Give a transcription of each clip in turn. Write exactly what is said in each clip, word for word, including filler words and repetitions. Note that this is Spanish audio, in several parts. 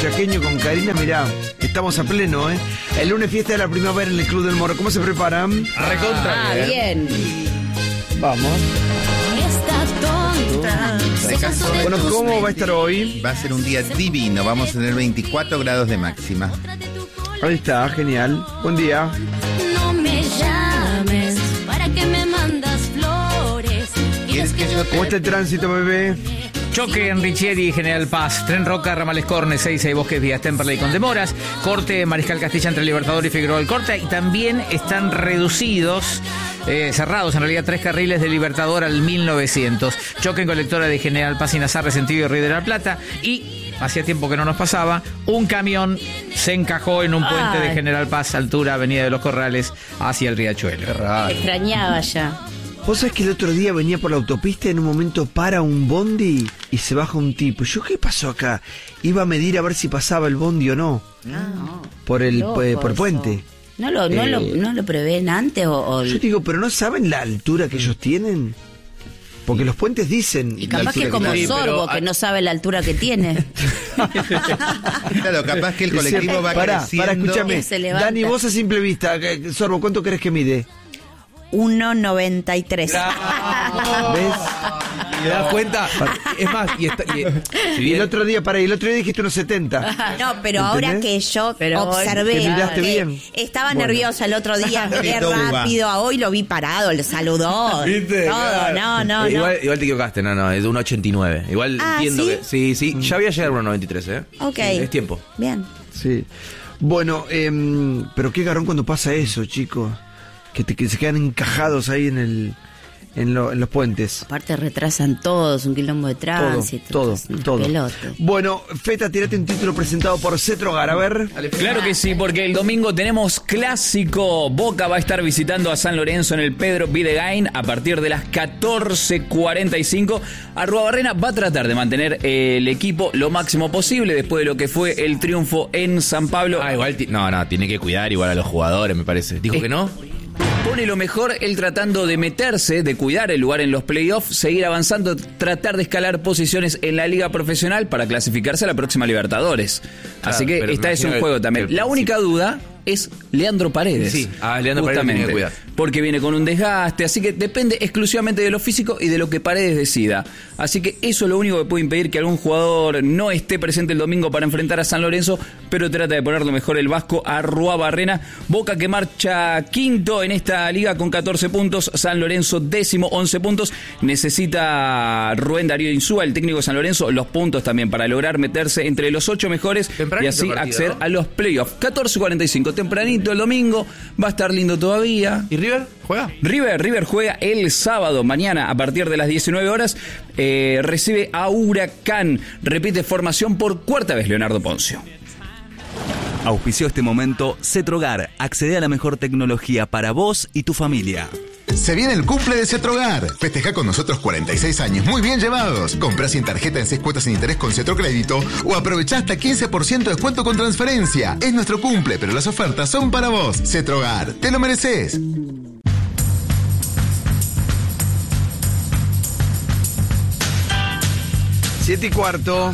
chaqueño con Karina, mirá, estamos a pleno, ¿eh? El lunes fiesta de la primavera en el Club del Morro. ¿Cómo se preparan? Recontra. Ah, bien. Vamos. Bueno, ¿cómo va a estar hoy? Va a ser un día divino, vamos a tener veinticuatro grados de máxima. Ahí está, genial. Buen día. No me llames para que me mandas flores. ¿Quieres que yo ¿Cómo está el tránsito, bebé? Choque en Richieri, General Paz, Tren Roca, Ramales Cornes, seis y Bosques Vías Temperley con demoras, corte Mariscal Castilla entre Libertador y Figueroa del Corte, y también están reducidos, eh, cerrados en realidad, tres carriles de Libertador al mil novecientos, choque en colectora de General Paz y Nazar, Resentido y Río de la Plata, y hacía tiempo que no nos pasaba, un camión se encajó en un puente Ay. de General Paz, altura Avenida de los Corrales, hacia el Riachuelo. Extrañaba ya. Vos sabés que el otro día venía por la autopista y en un momento para un bondi y se baja un tipo. Yo, ¿qué pasó acá? Iba a medir a ver si pasaba el bondi o no. Ah, Por el, loco eh, por el eso. puente. ¿No lo, no, Eh, lo, ¿No lo prevén antes o...? o- Yo digo, ¿pero no saben la altura que ellos tienen? Porque los puentes dicen... Y la capaz altura que como tienen. Sorbo, pero- que no sabe la altura que tiene. Claro, capaz que el Es colectivo cierto. va Pará, creciendo. pará, escúchame. Se levanta. Dani, vos a simple vista, ¿qué- Sorbo, ¿cuánto crees que mide? uno noventa y tres. ¿Ves? ¿Te das cuenta? Es más, y, está, y, si Y bien- el otro día, para el otro día dijiste unos setenta. No, pero ahora ¿Entendés? que yo Pero observé que miraste que bien. estaba Bueno. nerviosa el otro día, miré Qué toba. rápido, a hoy lo vi parado, le saludó. ¿Viste? Todo, Claro. no, no, Eh, igual, no. igual te equivocaste, no, no, es de un ochenta y nueve. Igual Ah, entiendo ¿sí? que. Sí, sí, ya había llegado a uno noventa y tres, ¿eh? Ok. Sí, es tiempo. Bien. Sí. Bueno, em, pero qué garrón cuando pasa eso, chicos. Que, te, que se quedan encajados ahí en el en, lo- en los puentes. Aparte retrasan todos, un quilombo de Todo, tránsito. todo, es un todo. pelote. Bueno, Feta, tirate un título presentado por Cetrogar, a ver. Claro que sí, porque el domingo tenemos clásico. Boca va a estar visitando a San Lorenzo en el Pedro Videgain a partir de las catorce cuarenta y cinco. Arruabarrena va a tratar de mantener el equipo lo máximo posible después de lo que fue el triunfo en San Pablo. Ah, igual. ti- No, no, tiene que cuidar igual a los jugadores, me parece. ¿Dijo Eh, que no? Pone lo mejor él tratando de meterse, de cuidar el lugar en los playoffs, seguir avanzando, tratar de escalar posiciones en la liga profesional para clasificarse a la próxima Libertadores. Claro, Así que pero esta es un imagino juego que- también. que- La única duda es Leandro Paredes. Sí, ah, Leandro Paredes tiene que cuidar. Porque viene con un desgaste, así que depende exclusivamente de lo físico y de lo que Paredes decida. Así que eso es lo único que puede impedir que algún jugador no esté presente el domingo para enfrentar a San Lorenzo, pero trata de ponerlo mejor el vasco Arruabarrena. Boca que marcha quinto en esta liga con catorce puntos, San Lorenzo décimo, once puntos. Necesita Rubén Darío Insúa, el técnico de San Lorenzo, los puntos también para lograr meterse entre los ocho mejores Tempranito y así partido, acceder ¿no? a los playoffs. catorce cuarenta y cinco, tempranito el domingo, va a estar lindo todavía. ¿Y River? ¿Juega? River, River juega el sábado, mañana a partir de las diecinueve horas, eh, recibe a Huracán, repite formación por cuarta vez Leonardo Poncio. Auspició este momento Cetrogar. Accede a la mejor tecnología para vos y tu familia. Se viene el cumple de Cetrogar. Festeja con nosotros cuarenta y seis años muy bien llevados. Comprá sin tarjeta en seis cuotas sin interés con Cetrocrédito o aprovechá hasta quince por ciento de descuento con transferencia. Es nuestro cumple, pero las ofertas son para vos. Cetrogar, te lo mereces. Siete y cuarto.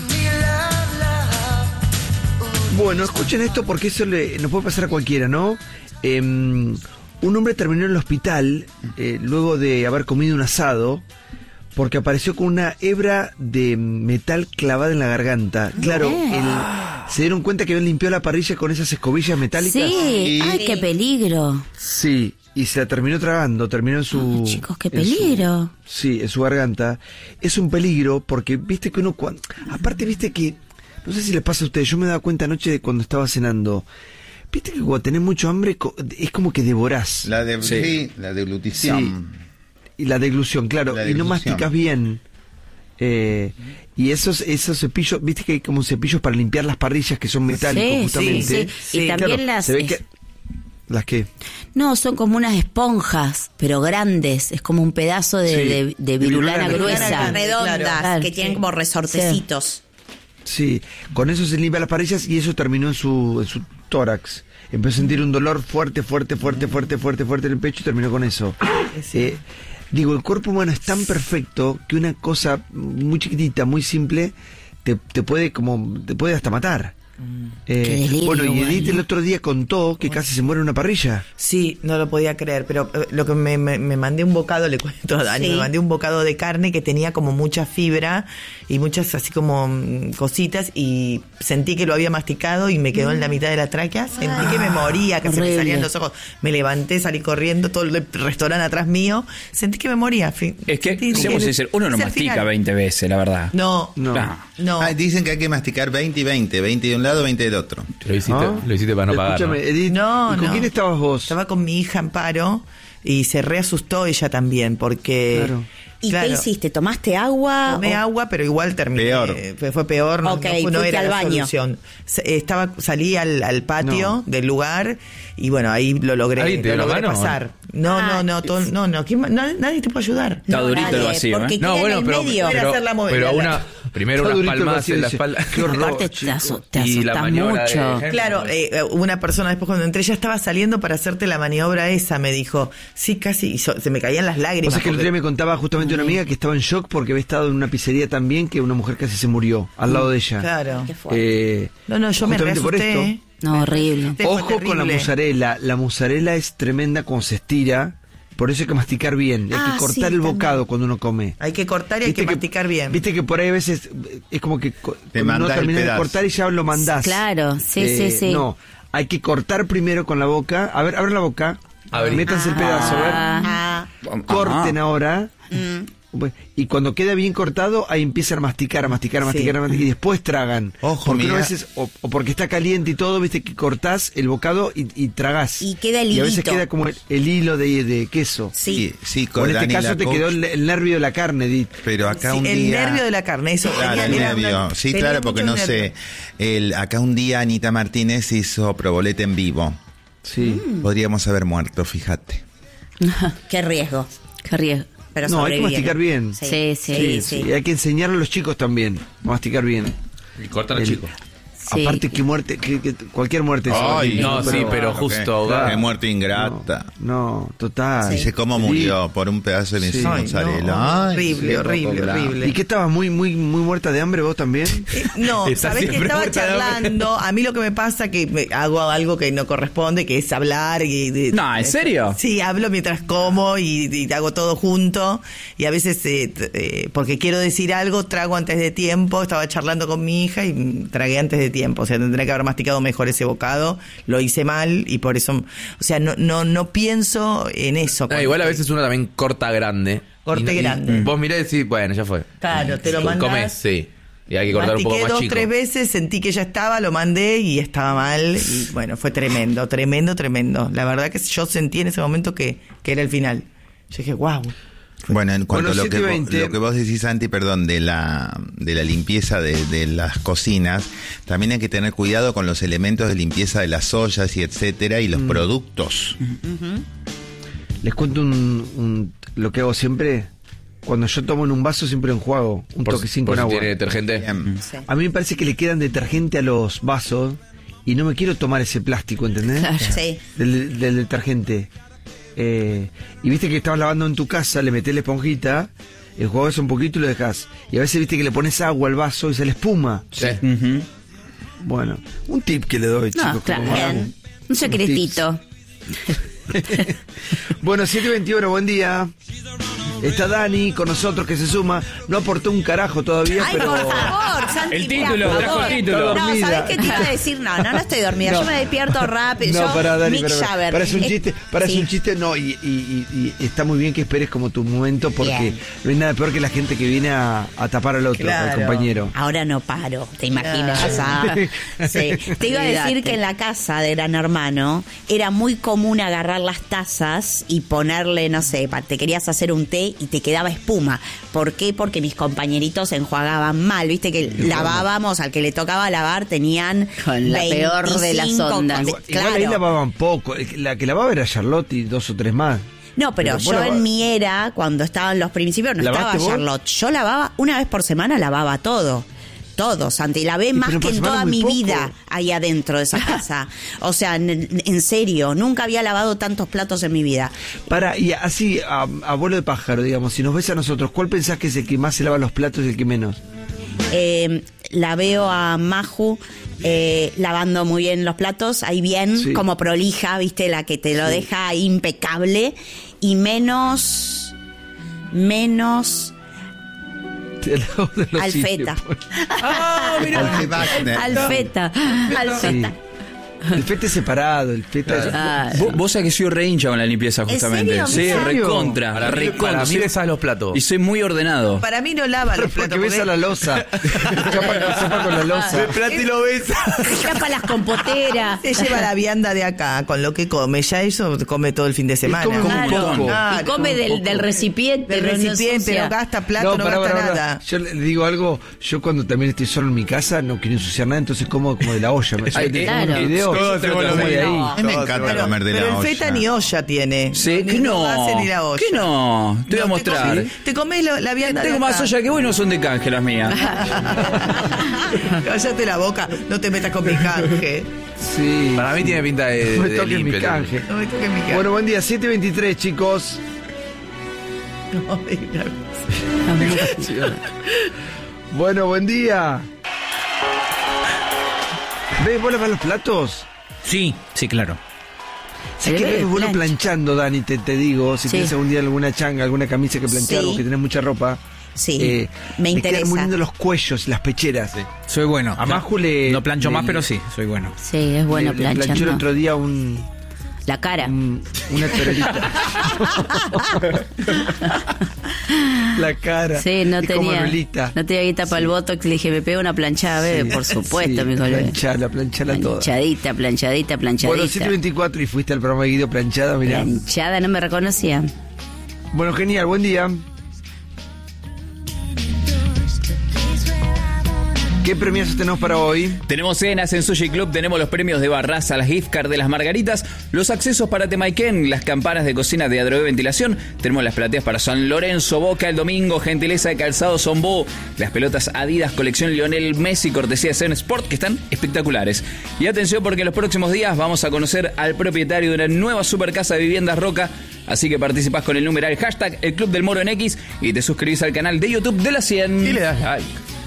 Bueno, escuchen esto porque eso le, nos puede pasar a cualquiera, ¿no? Eh, un hombre terminó en el hospital eh, luego de haber comido un asado porque apareció con una hebra de metal clavada en la garganta. Claro, el- se dieron cuenta que habían limpiado la parrilla con esas escobillas metálicas. Sí, Y- ay, qué peligro. Sí, y se la terminó tragando, terminó en su... Ay, chicos, qué en su- peligro. sí, en su garganta. Es un peligro porque viste que uno... cuan- aparte viste que... No sé si les pasa a ustedes, yo me he dado cuenta anoche de cuando estaba cenando. Viste que cuando tenés mucho hambre co- es como que devorás. La de, Sí. sí, la deglutición. Y la deglución, claro, La y no deglución. masticas bien. Eh, y esos esos cepillos, viste que hay como cepillos para limpiar las parrillas que son metálicos Sí, justamente. sí, sí. Y también las- se ve que- ¿Las qué? No, son como unas esponjas, pero grandes. Es como un pedazo de, Sí. de, de De virulana virulana, gruesa. redondas, Claro, que tienen sí. como resortecitos. Sí, con eso se limpia las parrillas y eso terminó en su, en su tórax. Empezó a sentir un dolor fuerte, fuerte, fuerte, fuerte, fuerte, fuerte en el pecho y terminó con eso. Eh, digo, el cuerpo humano es tan perfecto que una cosa muy chiquitita, muy simple, te, te puede como te puede hasta matar. Eh, Qué delirio, bueno, y Edith bueno. el otro día contó que casi se muere en una parrilla. Sí, no lo podía creer, pero eh, lo que me, me, me mandé un bocado, le cuento a Dani, Sí. me mandé un bocado de carne que tenía como mucha fibra y muchas así como mm, cositas y sentí que lo había masticado y me quedó en la mitad de la tráquea, sentí que me moría, que se me horrible. salían los ojos, me levanté, salí corriendo, todo el restaurante atrás mío, sentí que me moría. Fin- Es que, sentí seamos que- sinceros, uno no es el mastica final. veinte veces, la verdad. No, No. No. no. Ah, dicen que hay que masticar veinte y veinte, veinte de un lado, veinte del otro. Lo hiciste, ¿No? lo hiciste para no pagar. Escúchame, ¿no? Edith, No, ¿y con no. quién estabas vos? Estaba con mi hija Amparo y se reasustó ella también porque... Claro. ¿Y claro, qué hiciste? ¿Tomaste agua? Tomé o- agua, pero igual terminé. Peor. Fue, fue peor, no, Ok, no, fue- no fuiste era al la baño. solución. Se- Estaba, salí al, al patio No. del lugar y bueno, ahí lo logré, ¿Alguien te lo dio la logré mano, pasar. No, Ah, no, no, todo- no, no, ¿quién ma- na- nadie te puede ayudar. Está durito el nadie, vacío, porque ¿eh? queda No, en bueno, el pero, medio. Voy a pero, hacer la movida. pero una, primero Está unas durito el palmas vacío, en la dice, espalda. qué horror, Aparte te, chicos. asu- te Y la asustas maniobra mucho. de- Claro, eh, una persona después cuando entré ya estaba saliendo para hacerte la maniobra esa, me dijo, sí, casi, y so- se me caían las O lágrimas. sea que el otro porque- día me contaba justamente una amiga que estaba en shock porque había estado en una pizzería también que una mujer casi se murió al lado de ella. Claro. Qué fuerte. Eh, No, no, yo me justamente por reasusté. esto. No, horrible. Este fue Ojo con la terrible. mozzarella. La mozzarella es tremenda cuando se estira. Por eso hay que masticar bien. Hay Ah, que cortar sí, el también. bocado cuando uno come. Hay que cortar y hay Viste que masticar bien. Viste que por ahí a veces eh, es como que co- Te cuando mandás uno el termina de pedazo. cortar y ya lo mandás. Claro, sí, Eh, sí, sí. No, hay que cortar primero con la boca. A ver, abre la boca. Abrí. Métanse el pedazo, a ver. Ah, Corten Ajá. ahora. mm. Y cuando queda bien cortado, ahí empiezan a masticar, a masticar, a masticar, Sí. a masticar, y después tragan. Ojo, porque mira. a veces, o, o porque está caliente y todo, viste que cortás el bocado y, y tragás. Y queda el Y a veces hilito. queda como el, el hilo de, de queso. Sí. sí, O con en este Dani caso la te coach, quedó el, el nervio de la carne, Edith. Pero acá Sí, un el día... nervio de la carne, eso. Claro, tenía- el era una- nervio. Sí, tenía claro, porque no mucho sé. nervio. El, acá un día Anita Martínez hizo proboleta en vivo. Sí. Podríamos haber muerto, fíjate. Qué riesgo. Qué riesgo. Pero No, hay que sobrevivieron. masticar bien. Sí, sí, sí. Y hay que enseñarle a los chicos también a masticar bien. Y cortan al El- chico. Sí. Aparte que muerte, que, que cualquier muerte es Ay, horrible, no, sí, pero justo ahogado. Qué muerte ingrata. No, total. Dice cómo Sí. murió por un pedazo de Sí. Ay, mozzarella. no, Ay, horrible, sí, horrible, poco grave. horrible. ¿Y qué estabas muy, muy, muy muerta de hambre vos también? Eh, no, Está sabés que siempre estaba muerta de hambre. charlando. A mí lo que me pasa que me hago algo que no corresponde, que es hablar. Y, de- No, ¿en serio? Sí, hablo mientras como y, y hago todo junto. Y a veces, eh, t- eh, porque quiero decir algo, trago antes de tiempo. Estaba charlando con mi hija y mm, tragué antes de tiempo. O sea, tendría que haber masticado mejor ese bocado. Lo hice mal y por eso, o sea, no, no, no pienso en eso. No, cuando igual a estoy- veces uno también corta grande. Corte Y no- y grande. Vos mirás y decís, bueno, ya fue. Claro, te lo Sí. mandás. Comés, sí. Y hay que cortar un Mastiqué poco más dos, chico. tres veces, sentí que ya estaba, lo mandé y estaba mal. Y bueno, fue tremendo, tremendo, tremendo. La verdad que yo sentí en ese momento que, que era el final. Yo dije, wow. Bueno, en cuanto Bueno, a lo que, siete y vo- veinte. lo que vos decís, Santi, perdón, de la, de la limpieza de, de las cocinas, también hay que tener cuidado con los elementos de limpieza de las ollas y etcétera, y Mm. los productos. Les cuento un, un- lo que hago siempre. Cuando yo tomo en un vaso siempre enjuago un Por, toquecín por con si agua. tiene detergente. Bien. A mí me parece que le quedan detergente a los vasos y no me quiero tomar ese plástico, ¿entendés? Claro. Sí. Del, del detergente. Eh, y viste que estabas lavando en tu casa, le metés la esponjita, enjuagas un poquito y lo dejas. Y a veces viste que le pones agua al vaso y se le espuma. Sí. Ujú. Bueno, un tip que le doy, No, chicos. claro, como bien. hago. Un secretito. Bueno, siete y veintiuno, buen día. Está Dani con nosotros que se suma. No aportó un carajo todavía, Ay, pero. por favor, Santi. El mira, título, por trajo favor. el título. No, Dormida. ¿sabés qué te iba a decir? No, no, no estoy dormida. No. Yo me despierto rápido. No, Yo, para Dani, Mick para, Jagger. para, es un Es- chiste, para es sí. un chiste, no, y, y- y- y está muy bien que esperes como tu momento porque Bien. no hay nada peor que la gente que viene a, a tapar al otro, Claro. al compañero. Ahora no paro, te imaginas. Ah, sí. Te iba a decir Olvídate. que en la casa de Gran Hermano era muy común agarrar las tazas y ponerle, no sé, pa- te querías hacer un té y te quedaba espuma. ¿Por qué? Porque mis compañeritos enjuagaban mal. Viste que lavábamos, al que le tocaba lavar tenían Con la peor de las veinticinco ondas. con- Igual, claro. igual ahí lavaban poco. La que lavaba era Charlotte y dos o tres más. No, pero, Pero yo vos lava- en mi era, cuando estaban los principios, no ¿Lavaste estaba vos? Charlotte. Yo lavaba, una vez por semana lavaba todo. Todo, Santi. Lavé Y más pero que por en semana toda muy mi poco. vida ahí adentro de esa casa. O sea, en, en serio, nunca había lavado tantos platos en mi vida. Para, y así, a, a vuelo de pájaro, digamos, si nos ves a nosotros, ¿cuál pensás que es el que más se lava los platos y el que menos? eh, la veo a Maju eh, lavando muy bien los platos, ahí bien, Sí. como prolija, viste, la que te lo Sí. deja impecable, y menos, menos Al lado de los Alfeta. sitios. Ah, mira. Alfie Wagner. Alfeta, Alfeta. Sí. El fete separado, el fete... Ah, Vos, vos sabés que soy re hincha con la limpieza, justamente. serio? Sí, ¿En serio? recontra, Para mí, recontra. para mí Soy- besás los platos. Y soy muy ordenado. Para mí no lava los Porque platos. ves a la losa. Chapa, chapa con la losa. plato y lo besa. Chapa las compoteras. Se lleva la vianda de acá con lo que come, ya eso come todo el fin de semana. come un Claro. poco. Y come del, del recipiente, Del no- no recipiente, ensucia. no gasta plato, no, pará, gasta pará, pará. nada. Yo le digo algo, yo cuando también estoy solo en mi casa no quiero ensuciar nada, entonces como como de la olla. Me Ay, te claro. pongo un video, Todos hacemos lo como de mismo. ahí. A mí me encanta Pero, comer de pero la el olla. feta ni olla tiene. Sí, Ni que no. base ni la olla. Que no. Te voy a No, mostrar. comes- Te comes lo- la vianda Tengo de más acá. olla que vos y no son de canje las mías. Cállate la boca, no te metas con mi canje. Sí. Para mí tiene pinta de, No me de toques mi limpio. canje. No me toques mi canje. Bueno, buen día, siete veintitrés, chicos. No, mira. Bueno, buen día. ¿Ves? ¿Vos lavas los platos? Sí, sí, claro. Si que es bueno planchando, Dani, te, te digo. Si Sí. tienes algún día alguna changa, alguna camisa que planchar Sí. o que tenés mucha ropa. Sí, eh, me le interesa. quedan muy lindos los cuellos, las pecheras. Soy bueno. A Maju le- No plancho le- más, pero sí, soy bueno. Sí, es bueno Le- le planchó el planchando. otro día un, La cara. un- una torerita. La cara. Sí, no Y como tenía, Lolita. no tenía guita para el botox. Le dije, me pego una planchada, bebé, Sí, por supuesto, sí, mi colega. Planchala, planchala toda. Planchadita, planchadita, planchadita. Bueno, siete veinticuatro y fuiste al programa de Guido planchada, mirá. Planchada, no me reconocía. Bueno, genial, buen día. ¿Qué premios tenemos para hoy? Tenemos cenas en Sushi Club, tenemos los premios de Barraza, las gift cards de las Margaritas, los accesos para Temaiken, las campanas de cocina de Adrogué Ventilación, tenemos las plateas para San Lorenzo, Boca el domingo, gentileza de Calzado Sombú, las pelotas Adidas colección Lionel Messi, cortesía de Zen Sport, que están espectaculares. Y atención porque en los próximos días vamos a conocer al propietario de una nueva supercasa de viviendas Roca, así que participás con el numeral hashtag el Club del Moro en X y te suscribís al canal de YouTube de la cien. Y le das like.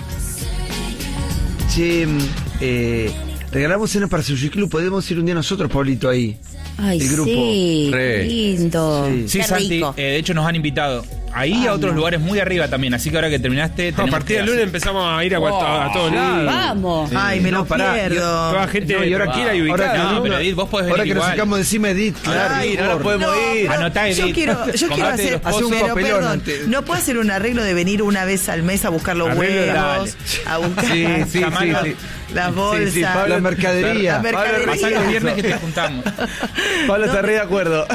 Che, eh, regalamos cenas para Sushi Club. Podemos ir un día nosotros, Pablito, ahí. Ay, El grupo. sí, Re. qué lindo. Sí. Sí, Qué Santi, rico. eh, de hecho nos han invitado ahí y a otros lugares muy arriba también, así que ahora que terminaste... A tenemos partir que del lunes empezamos a ir a, Oh, a, a todos sí. lados. Vamos. Ay, me No, lo pará, pierdo. Toda gente No, y ahora quiera y ahora ubicada. que No, uno- pero Edith, vos podés ahora venir que nos igual. sacamos de encima Edith, claro. Ay, ahora podemos No, ir. no, Anotá, yo Edith. quiero, yo quiero Comprate hacer, los Hace un pero papelón perdón, antes. no puedo hacer un arreglo de venir una vez al mes a buscar los Arreglo, huevos, a buscar Sí, sí, Llamalo. sí, sí. las bolsas, Sí, sí, Pablo- La mercadería. la mercadería. Pasá los viernes que te juntamos. Pablo está re de acuerdo.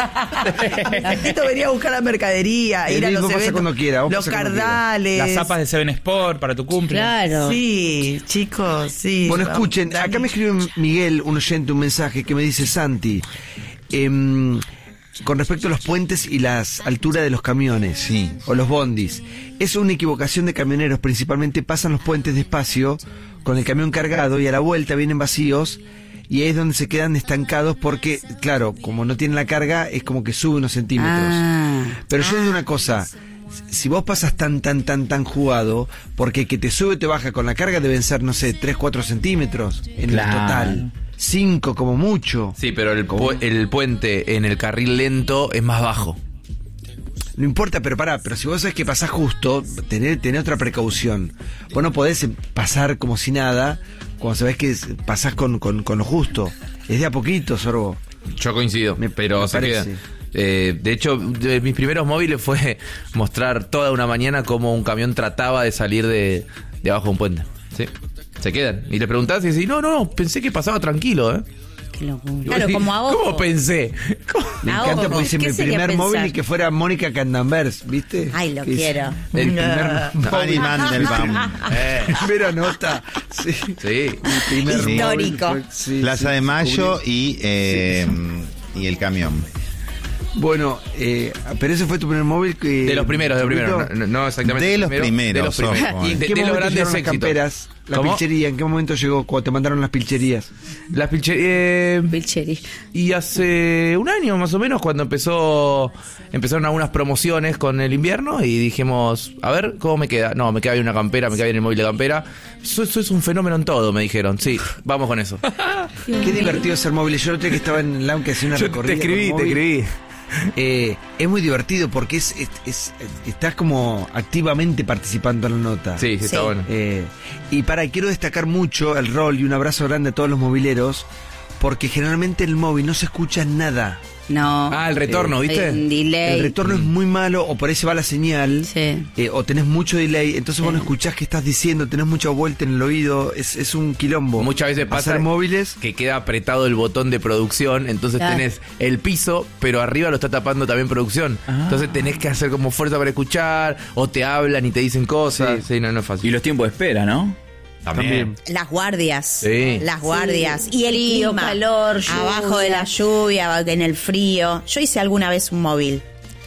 Tito venía a buscar la mercadería, ir a Edith, los vos pasá eventos, cuando quiera, vos los pasá cuando cardales. Las zapas de Seven Sport para tu cumple. Claro. Sí, chicos, sí. Bueno, Vamos, escuchen, Dani. acá me escribe Miguel, un oyente, un mensaje que me dice, Santi, em, con respecto a los puentes y las alturas de los camiones, Sí. o los bondis, es una equivocación de camioneros, principalmente pasan los puentes despacio, con el camión cargado, y a la vuelta vienen vacíos, y ahí es donde se quedan estancados porque, claro, como no tienen la carga, es como que sube unos centímetros. Ah. Pero yo digo una cosa, si vos pasas tan, tan, tan, tan jugado, porque que te sube y te baja con la carga deben ser, no sé, tres, cuatro centímetros en Claro. el total. cinco como mucho. Sí, pero el, pu- el puente en el carril lento es más bajo. No importa, pero pará, pero si vos sabés que pasás justo, tener, tener otra precaución. Vos no podés pasar como si nada cuando sabés que es- pasás con, con, con lo justo. Es de a poquito, Sorbo. Yo coincido, Me- pero me se queda. parece. Eh, de hecho, de mis primeros móviles fue mostrar toda una mañana cómo un camión trataba de salir de, de abajo de un puente. Sí, se quedan. Y le preguntás y decís, no, no, no, pensé que pasaba tranquilo, ¿eh? Qué locura. Y vos Claro, decís, como a ojo. ¿Cómo pensé? ¿Cómo? Me Ah, encanta ojo. porque dice ¿Qué mi sería primer pensar? móvil y que fuera Mónica Candambers, ¿viste? Ay, lo Que dice, quiero. El primer Ari móvil. Mandelbaum. Eh, Primera nota. Sí. sí. Mi primer Histórico. móvil fue- sí, Plaza sí, de Mayo descubrí. y, eh, y el camión. Bueno, eh, pero ese fue tu primer móvil que... De los primeros, de los primeros. No, no exactamente. De los primero, primeros, de los primeros. ojo, Y eh. de, ¿Qué de los momento grandes llegaron las éxitos. camperas? La ¿Cómo? pilchería, ¿en qué momento llegó cuando te mandaron las pilcherías? Las pilcherías... Pilchería. Y hace un año más o menos, cuando empezó empezaron algunas promociones con el invierno y dijimos, a ver, ¿cómo me queda? No, me queda bien una campera, me queda bien el móvil de campera. Eso, eso es un fenómeno en todo, me dijeron. Sí, vamos con eso. Qué divertido ser móvil. Yo el otro día que estaba en la que hacía una Yo recorrida te escribí, con te móvil, escribí. eh, es muy divertido porque es, es, es- estás como activamente participando en la nota. Sí, sí, está Sí. bueno. Eh, y para, quiero destacar mucho el rol y un abrazo grande a todos los mobileros, porque generalmente el móvil no se escucha nada. No. Ah, el retorno, Hay ¿viste? un delay. El retorno es muy malo, o por ahí se va la señal, Sí. eh, o tenés mucho delay, entonces Sí. vos no escuchás qué estás diciendo, tenés mucha vuelta en el oído, es, es un quilombo. Muchas veces pasa Hacer móviles. que queda apretado el botón de producción, entonces Claro. tenés el piso, pero arriba lo está tapando también producción. Ah. Entonces tenés que hacer como fuerza para escuchar, o te hablan y te dicen cosas. Sí, no, no es fácil. Y los tiempos de espera, ¿no? También. Las guardias. Sí. Las guardias. Y el Frío, clima. calor, lluvia. Abajo de la lluvia, en el frío. Yo hice alguna vez un móvil.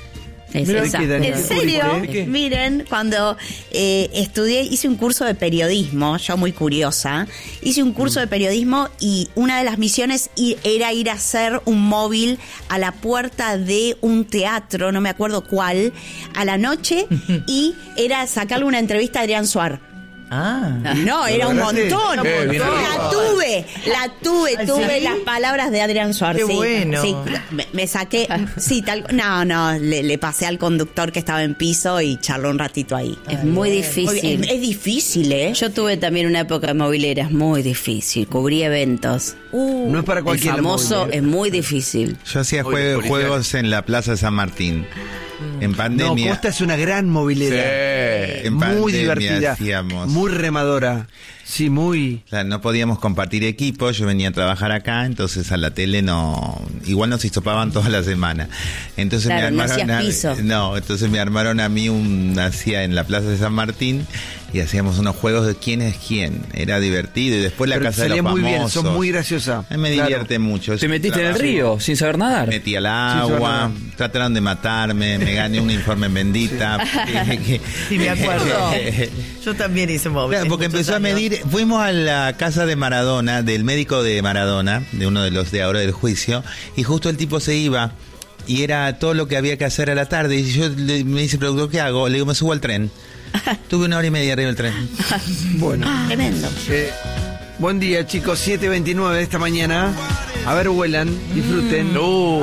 Es Mira, esa. ¿de qué, Dani? ¿En ¿Qué serio? publicó? ¿De qué? Miren, cuando eh, estudié, hice un curso de periodismo, yo muy curiosa, hice un curso de periodismo y una de las misiones i- era ir a hacer un móvil a la puerta de un teatro, no me acuerdo cuál, a la noche, y era sacarle una entrevista a Adrián Suar. Ah. No, era un lograste? montón. Eh, bien la arriba. tuve, la tuve, ¿Ah, tuve sí? las palabras de Adrián Suar. Qué sí, bueno. sí, me, me saqué, sí, tal, no, no, le, le pasé al conductor que estaba en piso y charló un ratito ahí. Es muy Oye, difícil. Es, es difícil, ¿eh? Yo tuve también una época de movilera, es muy difícil. Cubrí eventos. Uh, No es para El cualquier famoso es muy difícil. Yo hacía Muy jue- policial. juegos en la Plaza de San Martín. En No, pandemia. Costa es una gran movilera. Sí. En Muy pandemia divertida. hacíamos. Muy remadora. Sí, muy. O sea, no podíamos compartir equipo, yo venía a trabajar acá, entonces a la tele no, igual nos hisopaban toda la semana. Entonces Claro, me no armaron hacías a, piso. no, entonces me armaron a mí un hacía en la Plaza de San Martín y hacíamos unos juegos de quién es quién, era divertido y después la Pero casa de los salía muy famosos. bien, sos muy graciosa. A mí me Claro. divierte mucho. es ¿Te un metiste en el trabajo. río sin saber nadar? Metí al Sí, agua, sí, trataron de matarme, me gané un informe en bendita. Sí, me acuerdo. Yo también hice móvil. Claro, porque empezó a medir, fuimos a la casa de Maradona, del médico de Maradona, de uno de los de ahora del juicio, y justo el tipo se iba, y era todo lo que había que hacer a la tarde, y yo le- me dice, productor, ¿qué hago? Le digo, me subo al tren. Tuve una hora y media arriba del tren. Bueno. Tremendo. Eh, buen día, chicos. siete veintinueve de esta mañana. A ver, huelan, disfruten. Uh,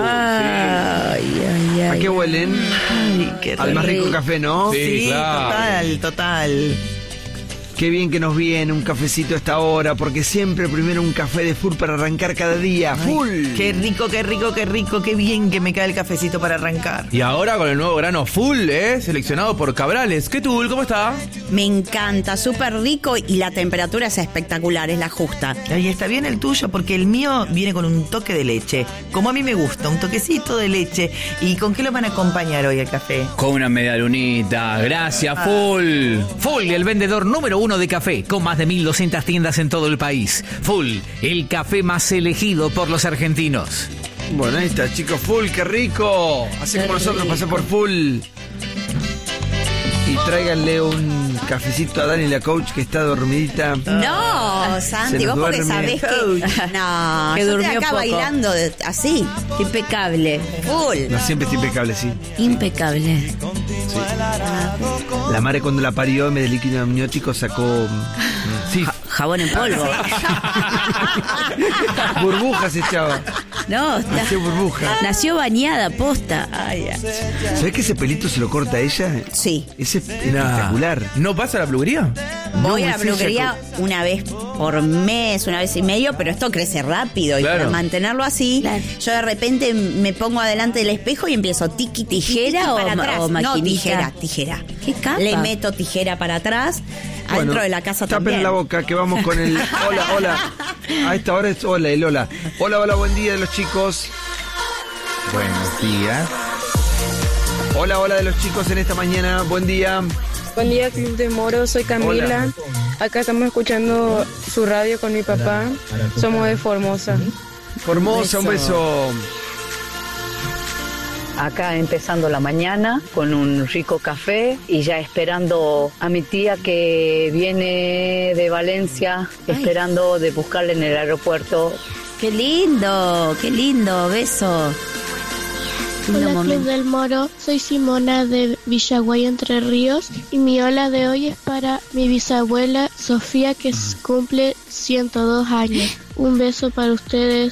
Ay, ay, ay. ¿A qué huelen? Ay, qué Al más rico café, ¿no? Sí. Sí, claro. total, total. Qué bien que nos viene un cafecito a esta hora, porque siempre primero un café de full para arrancar cada día. Full. Qué rico, qué rico, qué rico, qué bien que me cae el cafecito para arrancar. Y ahora con el nuevo grano full, ¿eh? Seleccionado por Cabrales. ¿Qué tú? ¿Cómo está? Me encanta, súper rico y la temperatura es espectacular, es la justa. Ahí está bien el tuyo, porque el mío viene con un toque de leche. Como a mí me gusta, un toquecito de leche. ¿Y con qué lo van a acompañar hoy el café? Con una medialunita. Gracias, full. Full, el vendedor número uno de café, con más de mil doscientas tiendas en todo el país. Full, el café más elegido por los argentinos. Bueno, ahí está, chicos. Full, qué rico. Así como nosotros pasé por full. Y tráiganle un cafecito a Dani, la coach, que está dormidita. No, Santi, Se nos vos porque duerme. sabés que... No, Que yo durmió estoy acá poco. bailando de- así, Impecable. full. No, siempre está impecable, sí. Impecable. La madre cuando la parió en vez de líquido amniótico sacó... mm, Sí, Jabón en polvo. burbujas echaba. No, está- Hacía burbujas. nació bañada, posta. Ay, ay. ¿Sabés que ese pelito se lo corta a ella? Sí. Es espectacular. ¿No pasa la peluquería? Voy No, a la es ella peluquería una vez por mes, una vez y medio, pero esto crece rápido y Claro. para mantenerlo así, Claro. yo de repente me pongo adelante del espejo y empiezo tiki tiki, ¿Tijera tiki o para ma- atrás. o No, maquinita? tijera, tijera. ¿Qué capa? Le meto tijera para atrás, Bueno, adentro de la casa tapen también. la boca que vamos con el hola, hola. A esta hora es hola, el hola. Hola, hola, buen día de los chicos. Buenos días. Hola, hola de los chicos en esta mañana. Buen día. Buen día, Club de Moro, soy Camila. Acá estamos escuchando su radio con mi papá. Somos de Formosa. Formosa, un beso. acá empezando la mañana con un rico café y ya esperando a mi tía que viene de Valencia, Ay. esperando de buscarla en el aeropuerto. Qué lindo, qué lindo, beso. Lindo Hola momento. Club del Moro, soy Simona de Villaguay, Entre Ríos, y mi hola de hoy es para mi bisabuela Sofía, que s- cumple ciento dos años. Un beso para ustedes.